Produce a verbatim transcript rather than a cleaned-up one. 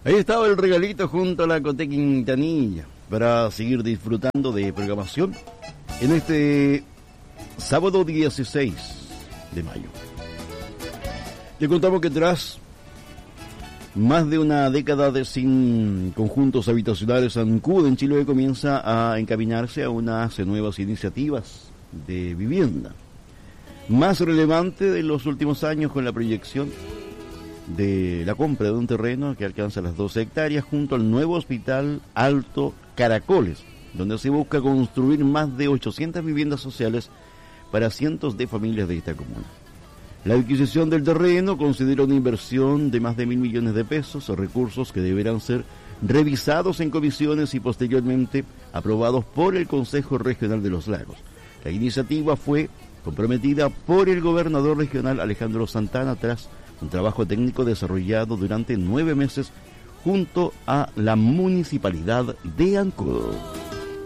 Ahí estaba el regalito junto a la Coté Quintanilla para seguir disfrutando de programación en este sábado dieciséis de mayo. Le contamos que tras más de una década de sin conjuntos habitacionales, Ancud en Chile comienza a encaminarse a unas nuevas iniciativas de vivienda. Más relevante de los últimos años con la proyección de la compra de un terreno que alcanza las doce hectáreas junto al nuevo Hospital Alto Caracoles, donde se busca construir más de ochocientas viviendas sociales para cientos de familias de esta comuna. La adquisición del terreno considera una inversión de más de mil millones de pesos, recursos que deberán ser revisados en comisiones y posteriormente aprobados por el Consejo Regional de los Lagos. La iniciativa fue comprometida por el gobernador regional Alejandro Santana tras un trabajo técnico desarrollado durante nueve meses junto a la municipalidad de Ancud.